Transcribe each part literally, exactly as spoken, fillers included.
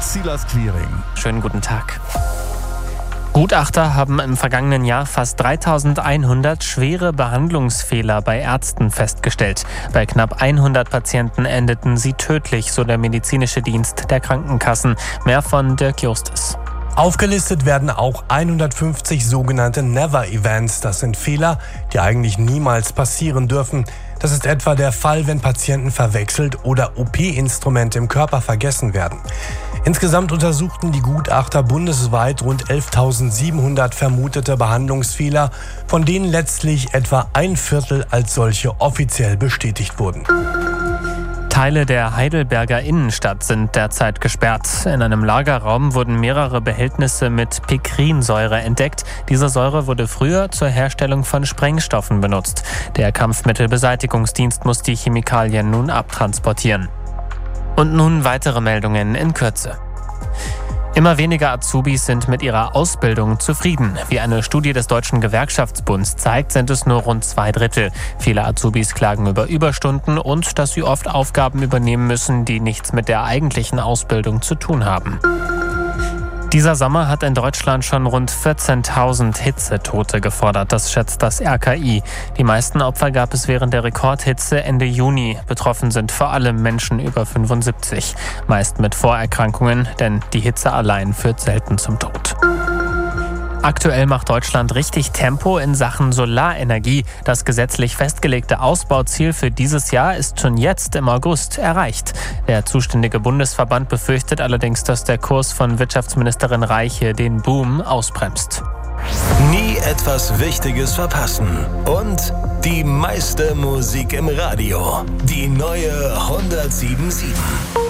Silas Quiring. Schönen guten Tag. Gutachter haben im vergangenen Jahr fast dreitausendeinhundert schwere Behandlungsfehler bei Ärzten festgestellt. Bei knapp hundert Patienten endeten sie tödlich, so der medizinische Dienst der Krankenkassen. Mehr von Dirk Justus. Aufgelistet werden auch hundertfünfzig sogenannte Never-Events. Das sind Fehler, die eigentlich niemals passieren dürfen. Das ist etwa der Fall, wenn Patienten verwechselt oder O P-Instrumente im Körper vergessen werden. Insgesamt untersuchten die Gutachter bundesweit rund elftausendsiebenhundert vermutete Behandlungsfehler, von denen letztlich etwa ein Viertel als solche offiziell bestätigt wurden. Teile der Heidelberger Innenstadt sind derzeit gesperrt. In einem Lagerraum wurden mehrere Behältnisse mit Pikrinsäure entdeckt. Diese Säure wurde früher zur Herstellung von Sprengstoffen benutzt. Der Kampfmittelbeseitigungsdienst muss die Chemikalien nun abtransportieren. Und nun weitere Meldungen in Kürze. Immer weniger Azubis sind mit ihrer Ausbildung zufrieden. Wie eine Studie des Deutschen Gewerkschaftsbunds zeigt, sind es nur rund zwei Drittel. Viele Azubis klagen über Überstunden und dass sie oft Aufgaben übernehmen müssen, die nichts mit der eigentlichen Ausbildung zu tun haben. Dieser Sommer hat in Deutschland schon rund vierzehntausend Hitzetote gefordert, das schätzt das R K I. Die meisten Opfer gab es während der Rekordhitze Ende Juni. Betroffen sind vor allem Menschen über fünfundsiebzig. Meist mit Vorerkrankungen, denn die Hitze allein führt selten zum Tod. Aktuell macht Deutschland richtig Tempo in Sachen Solarenergie. Das gesetzlich festgelegte Ausbauziel für dieses Jahr ist schon jetzt im August erreicht. Der zuständige Bundesverband befürchtet allerdings, dass der Kurs von Wirtschaftsministerin Reiche den Boom ausbremst. Nie etwas Wichtiges verpassen. Und die meiste Musik im Radio. Die neue hundertsieben Komma sieben.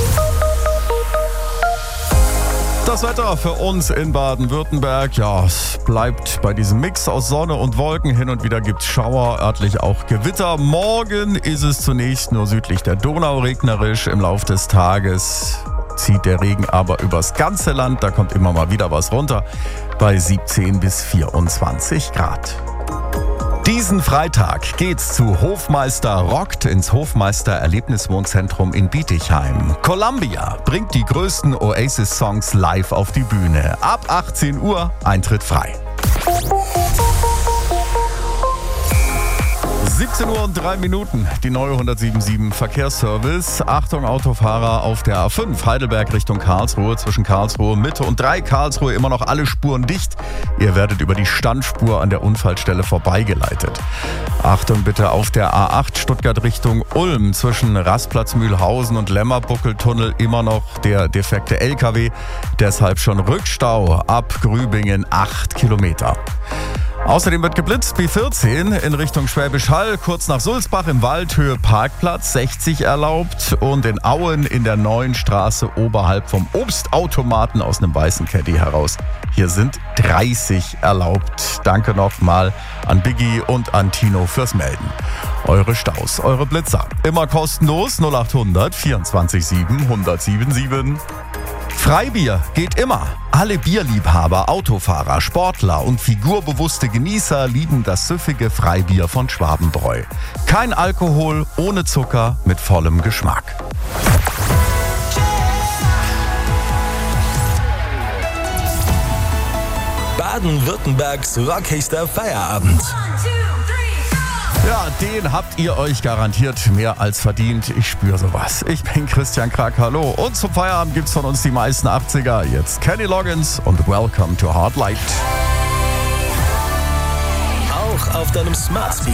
Das Wetter für uns in Baden-Württemberg, ja, es bleibt bei diesem Mix aus Sonne und Wolken. Hin und wieder gibt's Schauer, örtlich auch Gewitter. Morgen ist es zunächst nur südlich der Donau regnerisch. Im Lauf des Tages zieht der Regen aber übers ganze Land. Da kommt immer mal wieder was runter bei siebzehn bis vierundzwanzig Grad. Diesen Freitag geht's zu Hofmeister rockt ins Hofmeister Erlebniswohnzentrum in Bietigheim. Columbia bringt die größten Oasis-Songs live auf die Bühne. Ab achtzehn Uhr Eintritt frei. siebzehn Uhr und drei Minuten, die neue hundertsieben Komma sieben Verkehrsservice. Achtung Autofahrer auf der A fünf, Heidelberg Richtung Karlsruhe, zwischen Karlsruhe Mitte und drei Karlsruhe immer noch alle Spuren dicht. Ihr werdet über die Standspur an der Unfallstelle vorbeigeleitet. Achtung bitte auf der A acht Stuttgart Richtung Ulm, zwischen Rastplatz Mühlhausen und Lämmerbuckeltunnel immer noch der defekte L K W. Deshalb schon Rückstau ab Grübingen acht Kilometer. Außerdem wird geblitzt B vierzehn in Richtung Schwäbisch Hall, kurz nach Sulzbach im Waldhöhe Parkplatz sechzig erlaubt und in Auen in der neuen Straße oberhalb vom Obstautomaten aus einem weißen Caddy heraus. Hier sind dreißig erlaubt. Danke nochmal an Biggie und an Tino fürs Melden. Eure Staus, eure Blitzer. Immer kostenlos null achthundert vierundzwanzig sieben hundertsieben sieben. Freibier geht immer. Alle Bierliebhaber, Autofahrer, Sportler und figurbewusste Genießer lieben das süffige Freibier von Schwabenbräu. Kein Alkohol, ohne Zucker, mit vollem Geschmack. Baden-Württembergs rockigster Feierabend. Ja, den habt ihr euch garantiert mehr als verdient. Ich spüre sowas. Ich bin Christian Krack, hallo. Und zum Feierabend gibt's von uns die meisten achtziger. Jetzt Kenny Loggins und Welcome to Hard Light. Auch auf deinem Smart Speaker